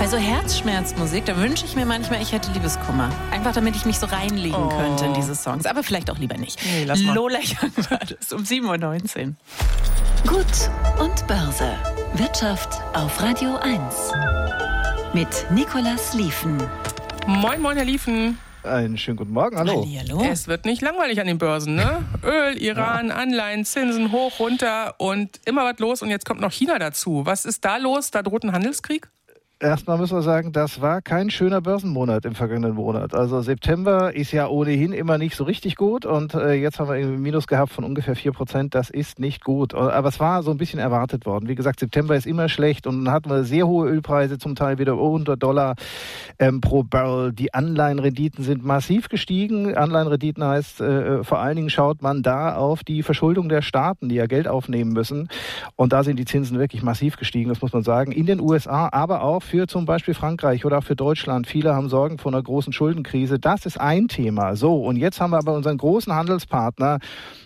Bei so Herzschmerzmusik, da wünsche ich mir manchmal, ich hätte Liebeskummer. Einfach damit ich mich so reinlegen könnte in diese Songs. Aber vielleicht auch lieber nicht. Nee, lass mal. Lola Young war das um 7:19 Uhr. Gut und Börse. Wirtschaft auf Radio 1. Mit Nicolas Lieven. Moin, moin, Herr Lieven. Einen schönen guten Morgen, hallo. Hallihallo. Es wird nicht langweilig an den Börsen, ne? Öl, Iran, Anleihen, Zinsen hoch, runter und immer was los. Und jetzt kommt noch China dazu. Was ist da los? Da droht ein Handelskrieg? Erstmal müssen wir sagen, das war kein schöner Börsenmonat im vergangenen Monat. Also September ist ja ohnehin immer nicht so richtig gut und jetzt haben wir ein Minus gehabt von ungefähr 4%. Das ist nicht gut. Aber es war so ein bisschen erwartet worden. Wie gesagt, September ist immer schlecht und dann hatten wir sehr hohe Ölpreise, zum Teil wieder unter $100 pro Barrel. Die Anleihenrenditen sind massiv gestiegen. Anleihenrenditen heißt, vor allen Dingen schaut man da auf die Verschuldung der Staaten, die ja Geld aufnehmen müssen. Und da sind die Zinsen wirklich massiv gestiegen, das muss man sagen. In den USA, aber auch für zum Beispiel Frankreich oder auch für Deutschland. Viele haben Sorgen vor einer großen Schuldenkrise. Das ist ein Thema. So, und jetzt haben wir aber unseren großen Handelspartner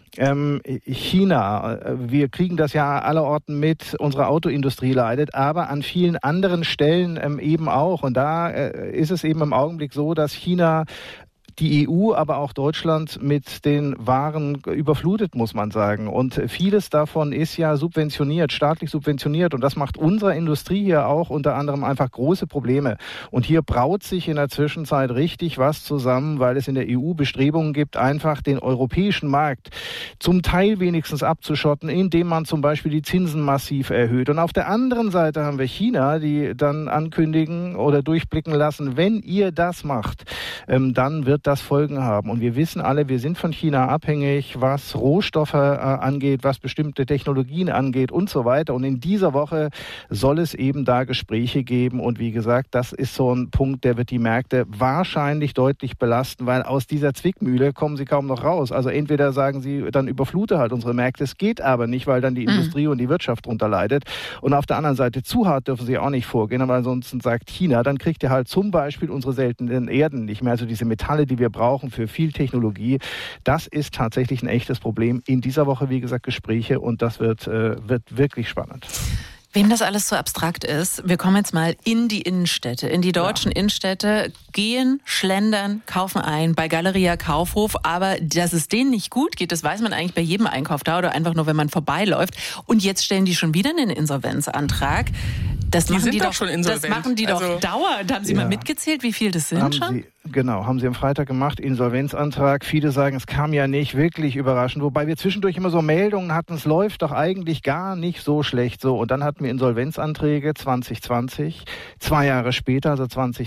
China. Wir kriegen das ja allerorten mit, unsere Autoindustrie leidet, aber an vielen anderen Stellen eben auch. Und da ist es eben im Augenblick so, dass China die EU, aber auch Deutschland mit den Waren überflutet, muss man sagen. Und vieles davon ist ja subventioniert, staatlich subventioniert. Und das macht unserer Industrie hier auch unter anderem einfach große Probleme. Und hier braut sich in der Zwischenzeit richtig was zusammen, weil es in der EU Bestrebungen gibt, einfach den europäischen Markt zum Teil wenigstens abzuschotten, indem man zum Beispiel die Zinsen massiv erhöht. Und auf der anderen Seite haben wir China, die dann ankündigen oder durchblicken lassen, wenn ihr das macht, dann wird das Folgen haben. Und wir wissen alle, wir sind von China abhängig, was Rohstoffe angeht, was bestimmte Technologien angeht und so weiter. Und in dieser Woche soll es eben da Gespräche geben. Und wie gesagt, das ist so ein Punkt, der wird die Märkte wahrscheinlich deutlich belasten, weil aus dieser Zwickmühle kommen sie kaum noch raus. Also entweder sagen sie, dann überflute halt unsere Märkte. Es geht aber nicht, weil dann die Industrie und die Wirtschaft drunter leidet. Und auf der anderen Seite, zu hart dürfen sie auch nicht vorgehen. Aber ansonsten sagt China, dann kriegt ihr halt zum Beispiel unsere seltenen Erden nicht mehr. Also diese Metalle, die wir brauchen für viel Technologie. Das ist tatsächlich ein echtes Problem. In dieser Woche, wie gesagt, Gespräche und das wird wirklich spannend. Wem das alles so abstrakt ist, wir kommen jetzt mal in die Innenstädte, in die deutschen Innenstädte, gehen, schlendern, kaufen ein, bei Galeria Kaufhof, aber dass es denen nicht gut geht, das weiß man eigentlich bei jedem Einkauf da oder einfach nur, wenn man vorbeiläuft. Und jetzt stellen die schon wieder einen Insolvenzantrag. Das machen die doch schon insolvent. Das machen die doch dauernd. Haben Sie mal mitgezählt, wie viel das sind schon? Haben sie am Freitag gemacht, Insolvenzantrag. Viele sagen, es kam ja nicht wirklich überraschend, wobei wir zwischendurch immer so Meldungen hatten, es läuft doch eigentlich gar nicht so schlecht. So, und dann hatten wir Insolvenzanträge 2020, 2 Jahre später, also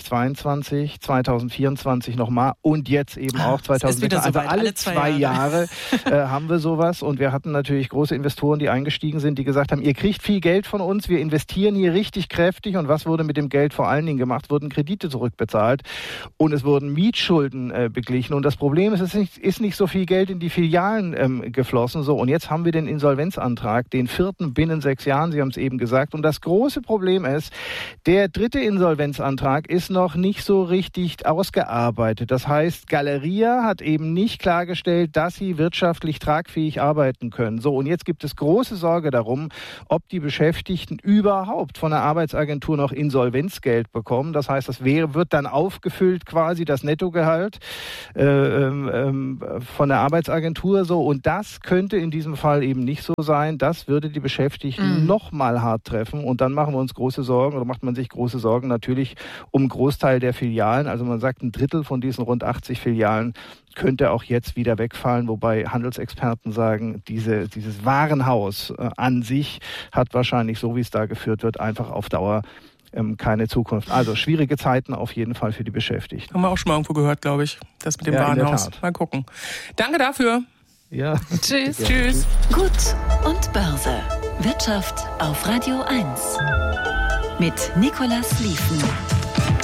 2022, 2024 nochmal und jetzt eben auch 2026. Also alle 2 Jahre haben wir sowas und wir hatten natürlich große Investoren, die eingestiegen sind, die gesagt haben, ihr kriegt viel Geld von uns, wir investieren hier richtig kräftig und was wurde mit dem Geld vor allen Dingen gemacht? Wurden Kredite zurückbezahlt und es wurden Mietschulden beglichen. Und das Problem ist, es ist nicht so viel Geld in die Filialen geflossen. So, und jetzt haben wir den Insolvenzantrag, den 4. binnen 6 Jahren, Sie haben es eben gesagt. Und das große Problem ist, der 3. Insolvenzantrag ist noch nicht so richtig ausgearbeitet. Das heißt, Galeria hat eben nicht klargestellt, dass sie wirtschaftlich tragfähig arbeiten können. So, und jetzt gibt es große Sorge darum, ob die Beschäftigten überhaupt von der Arbeitsagentur noch Insolvenzgeld bekommen. Das heißt, das wird dann aufgefüllt quasi das Nettogehalt von der Arbeitsagentur so und das könnte in diesem Fall eben nicht so sein. Das würde die Beschäftigten noch mal hart treffen und dann machen wir uns große Sorgen oder macht man sich große Sorgen natürlich um einen Großteil der Filialen. Also man sagt, 1/3 von diesen rund 80 Filialen könnte auch jetzt wieder wegfallen, wobei Handelsexperten sagen, dieses Warenhaus an sich hat wahrscheinlich, so wie es da geführt wird, einfach auf Dauer keine Zukunft. Also schwierige Zeiten auf jeden Fall für die Beschäftigten. Haben wir auch schon mal irgendwo gehört, glaube ich, das mit dem Warenhaus. Mal gucken. Danke dafür. Ja. Tschüss. Tschüss. Gut und Börse. Wirtschaft auf Radio 1. Mit Nicolas Lieven.